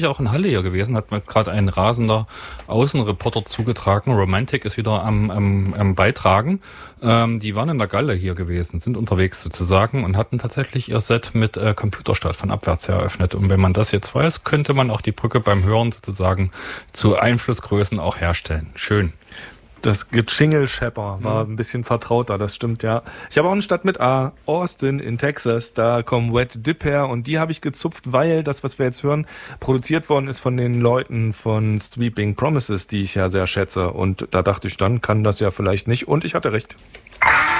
auch in Halle hier gewesen, hat mir gerade ein rasender Außenreporter zugetragen. Romantic ist wieder am Beitragen. Die waren in der Galle hier gewesen, sind unterwegs sozusagen und hatten tatsächlich ihr Set mit Computerstart von abwärts her eröffnet. Und wenn man das jetzt weiß, könnte man auch die Brücke beim Hören sozusagen zu Einflussgrößen auch herstellen. Schön. Das Jingle-Shepper war ein bisschen vertrauter, das stimmt, ja. Ich habe auch eine Stadt mit A, Austin in Texas, da kommen Wet Dip her und die habe ich gezupft, weil das, was wir jetzt hören, produziert worden ist von den Leuten von Sweeping Promises, die ich ja sehr schätze. Und da dachte ich, dann kann das ja vielleicht nicht und ich hatte recht.